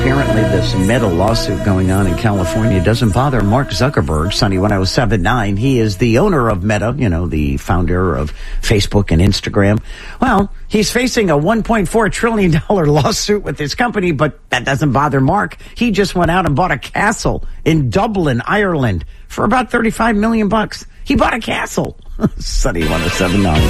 apparently this Meta lawsuit going on in California doesn't bother Mark Zuckerberg, Sunny 1079. He is the owner of Meta, the founder of Facebook and Instagram. Well, he's facing a $1.4 trillion lawsuit with his company, but that doesn't bother Mark. He just went out and bought a castle in Dublin, Ireland for about $35 million. He bought a castle. Sunny 1079.